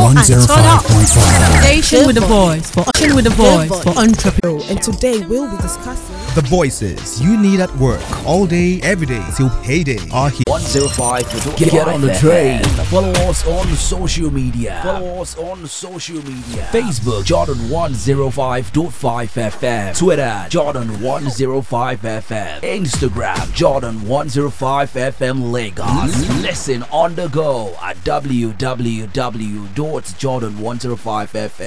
105.5. Station with a voice for entrepreneurs. And today we'll be discussing the voices you need at work all day, every day till payday are here. 105. Get on the train. Follow us on social media. Facebook Jordan 105.5 FM. Twitter Jordan 105 FM. Instagram Jordan 105 FM Lagos. Listen on the go at www.jordan105fm.